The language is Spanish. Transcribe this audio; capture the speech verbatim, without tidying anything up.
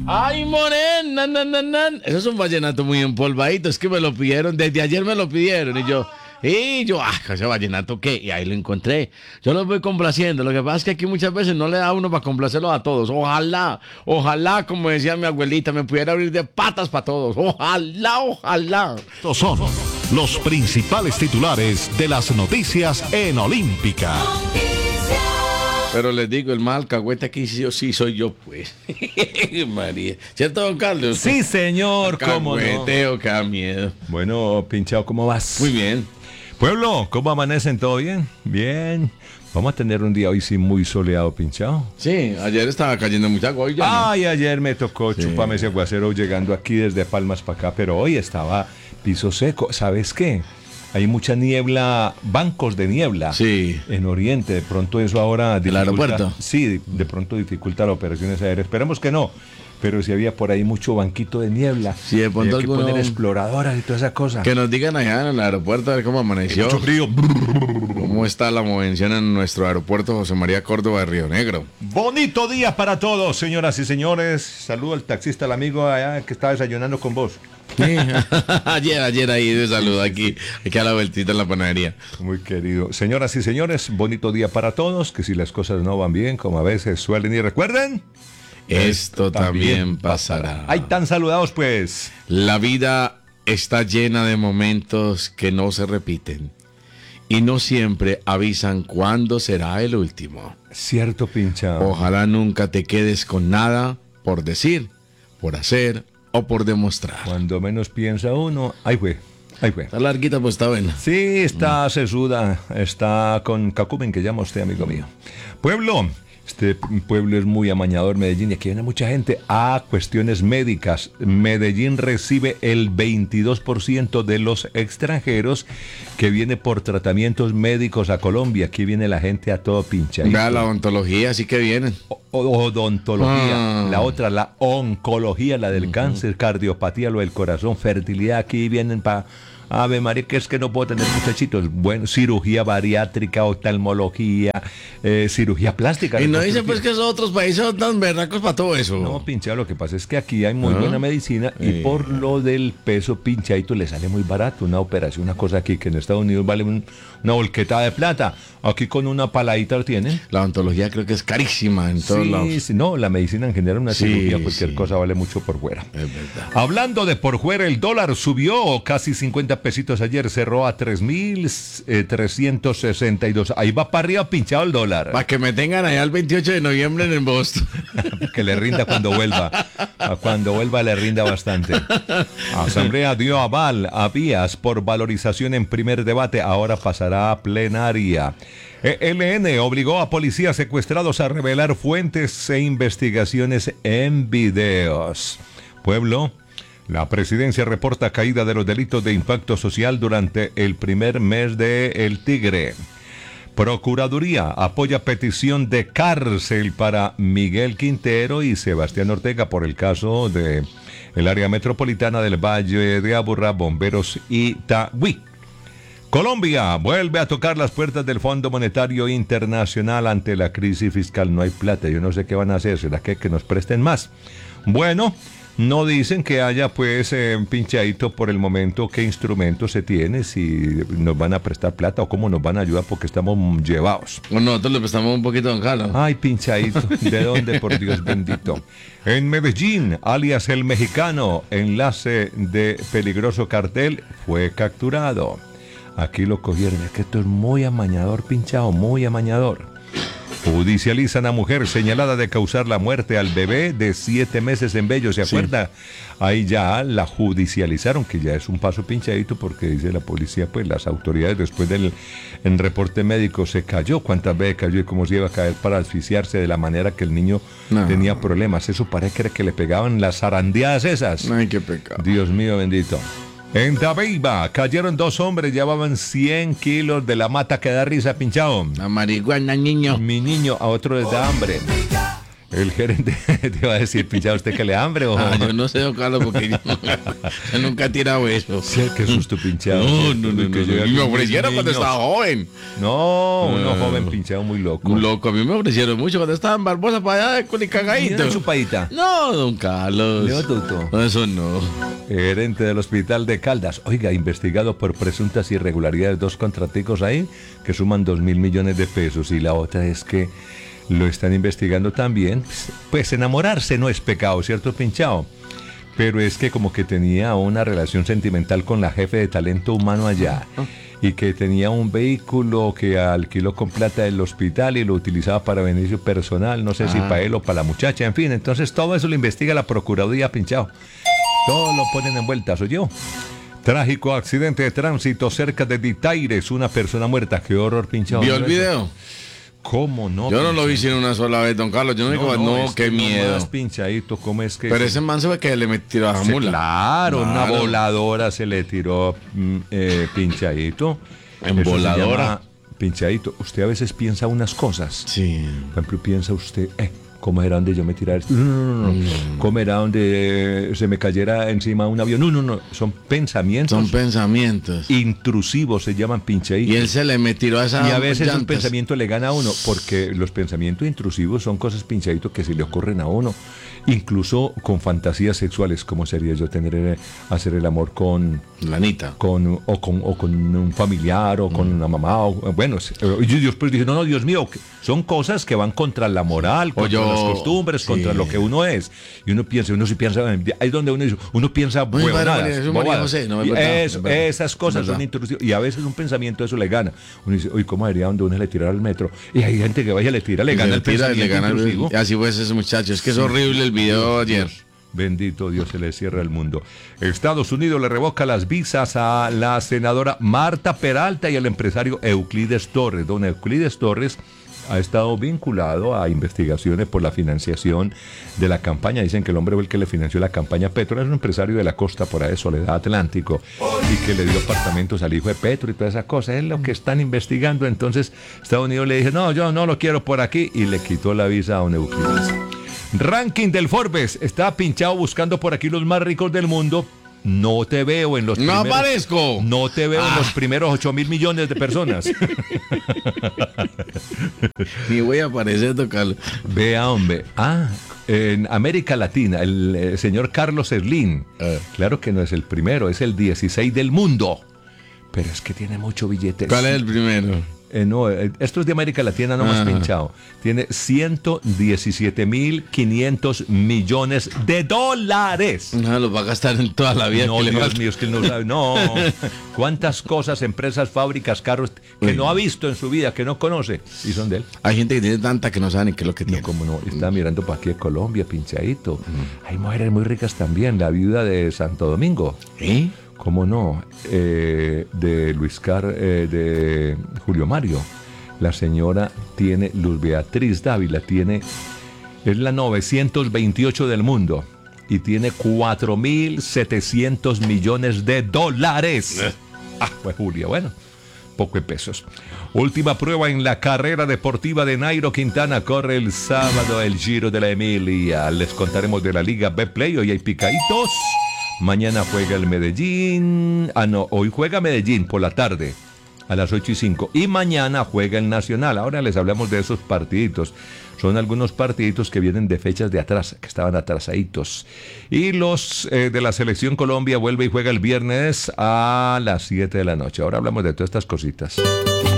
Ay, morena, nan, nan, nan. Eso es un vallenato muy empolvadito. Es que me lo pidieron, desde ayer me lo pidieron. Y yo, y yo, ah, ese vallenato qué. Y ahí lo encontré. Yo lo voy complaciendo. Lo que pasa es que aquí muchas veces no le da a uno para complacerlos a todos. Ojalá, ojalá, como decía mi abuelita, me pudiera abrir de patas para todos. Ojalá, ojalá. Estos son los principales titulares de las noticias en Olímpica. Pero les digo, el mal alcahuete aquí sí, sí soy yo, pues. María. ¿Cierto, don Carlos? Sí, señor, cómo no. Alcahueteo, qué miedo. Bueno, Pinchao, ¿cómo vas? Muy bien. Pueblo, ¿cómo amanecen? ¿Todo bien? Bien. Vamos a tener un día hoy sí muy soleado, Pinchao. Sí, ayer estaba cayendo mucha agua. Hoy ya no. Ay, ayer me tocó sí. chuparme ese aguacero llegando aquí desde Palmas para acá, pero hoy estaba piso seco. ¿Sabes qué? Hay mucha niebla, bancos de niebla sí. en Oriente. De pronto eso ahora dificulta. ¿El aeropuerto? Sí, de pronto dificulta las operaciones aéreas. Esperemos que no. Pero si había por ahí mucho banquito de niebla. Sí, de pronto hay que alguno... poner exploradoras y toda esa cosa. Que nos digan allá en el aeropuerto a ver cómo amaneció. Mucho frío. ¿Cómo está la movención en nuestro aeropuerto José María Córdoba de Río Negro? Bonito día para todos, señoras y señores. Saludo al taxista, al amigo allá que estaba desayunando con vos. Sí. ayer, ayer ahí de saludo aquí, aquí a la vueltita en la panadería. Muy querido. Señoras y señores, bonito día para todos. Que si las cosas no van bien, como a veces suelen ir, recuerden. Esto también pasará. Ahí están saludados, pues. La vida está llena de momentos que no se repiten y no siempre avisan cuándo será el último. Cierto, Pincha. Ojalá nunca te quedes con nada por decir, por hacer o por demostrar. Cuando menos piensa uno, ay, güey. Ay, güey. Está larguita, pues está buena. Sí, está sesuda. Está con cacumen, que llama usted, amigo mío. Pueblo. Este pueblo es muy amañador, Medellín, y aquí viene mucha gente a cuestiones médicas. Medellín recibe el veintidós por ciento de los extranjeros que viene por tratamientos médicos a Colombia. Aquí viene la gente a todo pincha. Vea la odontología, sí que vienen. O, odontología, ah. La otra, la oncología, la del uh-huh. cáncer, cardiopatía, lo del corazón, fertilidad. Aquí vienen para... Ave María, que es que no puedo tener muchachitos. Bueno, cirugía bariátrica, oftalmología, eh, cirugía plástica. Y no dice pues que esos otros países son tan berracos para todo eso. No, Pinchado, lo que pasa es que aquí hay muy ¿Ah? buena medicina y eh. por lo del peso, Pinchadito, le sale muy barato una operación, una cosa aquí que en Estados Unidos vale un, una volquetada de plata. Aquí con una paladita lo tienen. La odontología creo que es carísima en todos sí, lados. Sí, no, la medicina en general, una sí, cirugía, cualquier sí. cosa vale mucho por fuera. Es verdad. Hablando de por fuera, el dólar subió casi cincuenta pesitos ayer, cerró a tres mil trescientos sesenta y dos. Ahí va para arriba pinchado el dólar. Para que me tengan allá el veintiocho de noviembre en el Boston. Que le rinda cuando vuelva. Cuando vuelva le rinda bastante. Asamblea dio aval a Vías por valorización en primer debate. Ahora pasará a plenaria. E L N obligó a policías secuestrados a revelar fuentes e investigaciones en videos. Pueblo. La presidencia reporta caída de los delitos de impacto social durante el primer mes de El Tigre. Procuraduría apoya petición de cárcel para Miguel Quintero y Sebastián Ortega por el caso de el área metropolitana del Valle de Aburrá, Bomberos y Itagüí. Colombia vuelve a tocar las puertas del Fondo Monetario Internacional ante la crisis fiscal. No hay plata, yo no sé qué van a hacer, ¿será que, que nos presten más? Bueno, no dicen que haya pues eh, pinchadito por el momento qué instrumento se tiene, si nos van a prestar plata o cómo nos van a ayudar porque estamos llevados. Bueno, nosotros le prestamos un poquito a don Carlos. Ay, pinchadito, ¿de dónde, por Dios bendito? En Medellín, alias El Mexicano, enlace de peligroso cartel, fue capturado. Aquí lo cogieron, es que esto es muy amañador, pinchado, muy amañador. Judicializan a mujer señalada de causar la muerte al bebé de siete meses en Bello, ¿se acuerda? Sí. Ahí ya la judicializaron, que ya es un paso pinchadito porque dice la policía, pues las autoridades después del en reporte médico se cayó, cuántas veces cayó y cómo se iba a caer para asfixiarse de la manera que el niño no. tenía problemas. Eso parece que era que le pegaban las zarandeadas esas. Ay, qué pecado. Dios mío bendito. En Dabeiba cayeron dos hombres, llevaban cien kilos de la mata que da risa, pinchado. La marihuana, niño. Mi niño, a otro les da hambre. El gerente te iba a decir, pinchado, ¿usted que le hambre o...? Ah, yo no sé, don Carlos, porque yo, yo nunca he tirado eso. Sí, qué susto, pinchado. No, no, no, Que no, llega no. Y me con ofrecieron cuando niños. estaba joven. No, uno No. joven pinchado muy loco. Un loco, a mí me ofrecieron mucho cuando estaba en Barbosa para allá de ¿Y Culicagadito. una chupadita? No, don Carlos. Leo Tuto. No, eso no. Gerente del Hospital de Caldas. Oiga, investigado por presuntas irregularidades, dos contraticos ahí que suman dos mil millones de pesos. Y la otra es que lo están investigando también. Pues enamorarse no es pecado, ¿cierto, pinchado? Pero es que como que tenía una relación sentimental con la jefe de talento humano allá. Y que tenía un vehículo que alquiló con plata del hospital y lo utilizaba para beneficio personal, no sé Ah. si para él o para la muchacha, en fin. Entonces todo eso lo investiga la Procuraduría, pinchado. Todo lo ponen en vueltas, ¿oyó? yo. Trágico accidente de tránsito cerca de Ditaires, una persona muerta. Qué horror, pinchado. ¿Vio el video? ¿Cómo no? Yo no lo vi pinchado? sin una sola vez, don Carlos. Yo no, digo, no, es qué que miedo. nomás, pinchadito, ¿cómo es que...? Pero ese man se ve que le metió a la Sí, mula. claro, una Claro. voladora se le tiró mm, eh, pinchadito. En Eso se voladora. llama pinchadito. Usted a veces piensa unas cosas. Sí. Por ejemplo, piensa usted, eh, ¿cómo era donde yo me tirara esto? No, no, no, no. ¿Cómo era donde se me cayera encima un avión? No, no, no. Son pensamientos Son pensamientos. intrusivos, se llaman pinchaditos. Y él se le metió a esa Y a veces un llantas. pensamiento le gana a uno, porque los pensamientos intrusivos son cosas pinchaditos que se le ocurren a uno, incluso con fantasías sexuales, como sería yo tener eh, hacer el amor con, Lanita. con o con o con un familiar o con una mamá, o, bueno, se- eh, y Dios pues dice, no, no, Dios mío, que son cosas que van contra la moral, contra yo- las costumbres, sí. contra lo que uno es. Y uno piensa, uno sí piensa, ahí es donde uno dice, uno piensa Muy padre, huevonadas, María, eso es María bobadas. José, no, es Y verdad, eso- es verdad. esas cosas Es son verdad. intrusivas, y a veces un pensamiento eso le gana. Uno dice, uy, ¿cómo sería donde uno le tirara al metro? Y hay gente que vaya, le tira, le Y gana le el tira y pensamiento le gana el- intrusivo. Así fue ese muchacho. Es que es horrible el video de ayer. Bendito Dios, se le cierra el mundo. Estados Unidos le revoca las visas a la senadora Marta Peralta y al empresario Euclides Torres. Don Euclides Torres ha estado vinculado a investigaciones por la financiación de la campaña. Dicen que el hombre fue el que le financió la campaña a Petro. Es un empresario de la costa por ahí, Soledad Atlántico, y que le dio apartamentos al hijo de Petro y todas esas cosas. Es lo que están investigando. Entonces Estados Unidos le dice, no, yo no lo quiero por aquí, y le quitó la visa a don Euclides. Ranking del Forbes. Está pinchado buscando por aquí los más ricos del mundo. No te veo en los No primeros... aparezco. No te veo en Ah. los primeros ocho mil millones de personas. Ni voy a aparecer, don Carlos. Vea, hombre. Ah, en América Latina, el eh, señor Carlos Slim. Eh. Claro que no es el primero, es el dieciséis del mundo. Pero es que tiene mucho billete. ¿Cuál es el primero? Eh, no, eh, esto es de América Latina, no más Ah. pinchado. Tiene ciento diecisiete mil quinientos millones de dólares. No, los va a gastar en toda la vida. No, que le Dios falta. mío, es que él no sabe. No. ¿Cuántas cosas, empresas, fábricas, carros que Uy. no ha visto en su vida, que no conoce? Y son de él. Hay gente que tiene tanta que no saben qué es lo que No, tiene. como no, está mirando para aquí de Colombia, pinchadito. Hay mujeres muy ricas también. La viuda de Santo Domingo. ¿Eh? ¿Cómo no? Eh, de Luis Car, eh, de Julio Mario. La señora tiene, Luz Beatriz Dávila, tiene, es la novecientos veintiocho del mundo y tiene cuatro mil setecientos millones de dólares. Ah, pues Julio, bueno, poco de pesos. Última prueba en la carrera deportiva de Nairo Quintana. Corre el sábado el Giro de la Emilia. Les contaremos de la Liga Betplay. Hoy hay picaditos. Mañana juega el Medellín. Ah, no, hoy juega Medellín por la tarde a las ocho y cinco. Y mañana juega el Nacional. Ahora les hablamos de esos partiditos. Son algunos partiditos que vienen de fechas de atrás, que estaban atrasaditos. Y los eh, de la Selección Colombia vuelve y juega el viernes a las siete de la noche. Ahora hablamos de todas estas cositas.